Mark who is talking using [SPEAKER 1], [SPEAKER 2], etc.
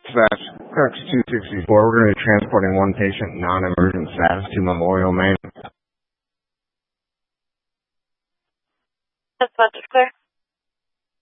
[SPEAKER 1] Dispatch, Cox 264. We're going to be transporting one patient, non-emergent status, to Memorial, Maine.
[SPEAKER 2] Dispatch is clear.